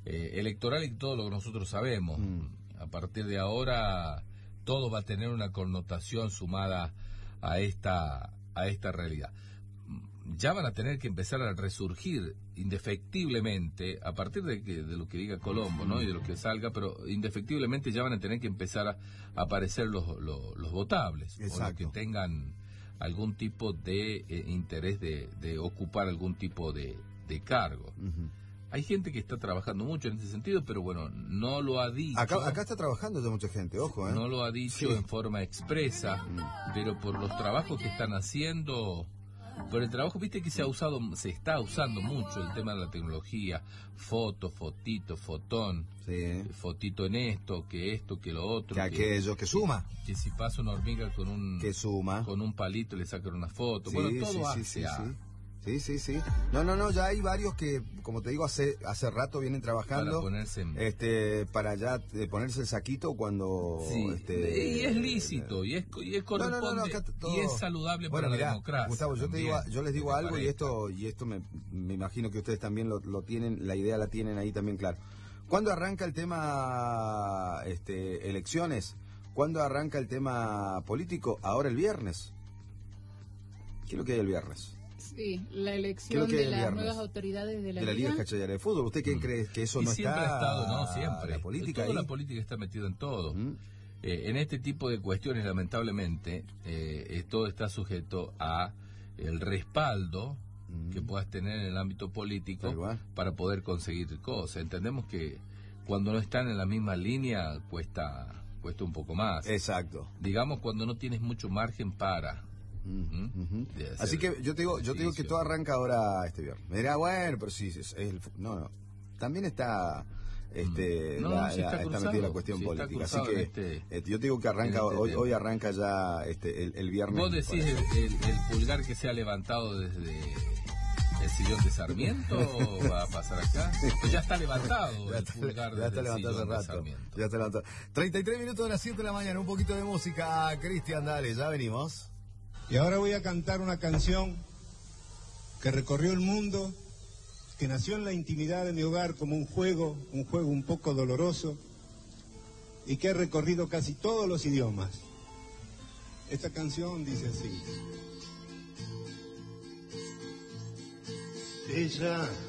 electoral y todo lo que nosotros sabemos. A partir de ahora todo va a tener una connotación sumada a esta realidad. Ya van a tener que empezar a resurgir indefectiblemente, a partir de lo que diga Colombo, ¿no? Y de lo que salga, pero indefectiblemente ya van a tener que empezar a aparecer los votables. Exacto. O los que tengan algún tipo de interés de ocupar algún tipo de cargo. Hay gente que está trabajando mucho en ese sentido, pero bueno, no lo ha dicho. Acá está trabajando ya mucha gente, ojo, ¿eh? No lo ha dicho en forma expresa, pero por los trabajos que están haciendo, por el trabajo, viste que se está usando mucho el tema de la tecnología, fotito, fotón, fotito en esto, que lo otro. Que aquello, que suma. Que si pasa una hormiga con un palito le sacan una foto. Sí, bueno, todo Sí. No, ya hay varios que, como te digo, hace rato vienen trabajando para ya ponerse el saquito cuando y es lícito y es corresponde y es saludable para la democracia. Gustavo, yo les digo algo y esto me imagino que ustedes también lo tienen, la idea la tienen ahí también claro. ¿Cuándo arranca el tema elecciones? ¿Cuándo arranca el tema político? Ahora el viernes. ¿Qué es lo que hay el viernes? Sí, la elección de las nuevas autoridades de la Liga Cachayara de Fútbol. ¿Usted quién cree que eso no está? Siempre ha estado, ¿no? Siempre. La política Toda la política está metida en todo. En este tipo de cuestiones, lamentablemente, todo está sujeto a el respaldo que puedas tener en el ámbito político para poder conseguir cosas. Entendemos que cuando no están en la misma línea cuesta un poco más. Exacto. Digamos cuando no tienes mucho margen para... Así que yo te digo que todo arranca ahora este viernes. Me dirá, bueno, pero sí, no. También está está metida la cuestión política. Así que yo te digo que arranca hoy arranca ya el viernes. ¿Vos decís el pulgar que se ha levantado desde el sillón de Sarmiento va a pasar acá? Pues ya está levantado el pulgar ya está levantado hace rato. Ya está levantado. 33 minutos de las 7 de la mañana, un poquito de música, Cristian, dale, ya venimos. Y ahora voy a cantar una canción que recorrió el mundo, que nació en la intimidad de mi hogar como un juego un poco doloroso, y que ha recorrido casi todos los idiomas. Esta canción dice así. Ella